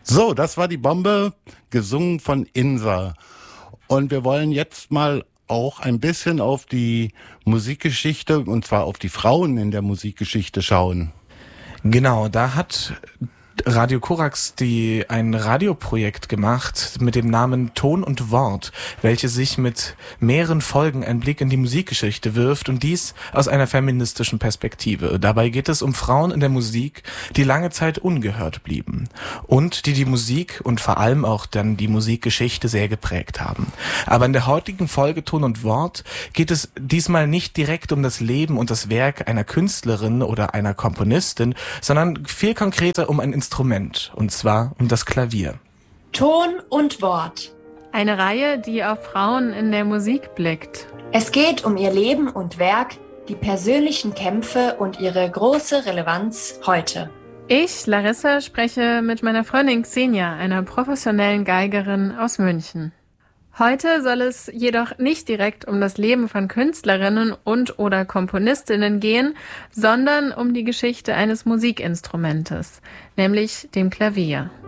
So, das war die Bombe, gesungen von Insa. Und wir wollen jetzt mal auch ein bisschen auf die Musikgeschichte, und zwar auf die Frauen in der Musikgeschichte schauen. Genau, da hat Radio Korax ein Radioprojekt gemacht mit dem Namen Ton und Wort, welches sich mit mehreren Folgen einen Blick in die Musikgeschichte wirft und dies aus einer feministischen Perspektive. Dabei geht es um Frauen in der Musik, die lange Zeit ungehört blieben und die Musik und vor allem auch dann die Musikgeschichte sehr geprägt haben. Aber in der heutigen Folge Ton und Wort geht es diesmal nicht direkt um das Leben und das Werk einer Künstlerin oder einer Komponistin, sondern viel konkreter um ein Instrument, und zwar um das Klavier. Ton und Wort. Eine Reihe, die auf Frauen in der Musik blickt. Es geht um ihr Leben und Werk, die persönlichen Kämpfe und ihre große Relevanz heute. Ich, Larissa, spreche mit meiner Freundin Xenia, einer professionellen Geigerin aus München. Heute soll es jedoch nicht direkt um das Leben von Künstlerinnen und/oder Komponistinnen gehen, sondern um die Geschichte eines Musikinstrumentes, nämlich dem Klavier.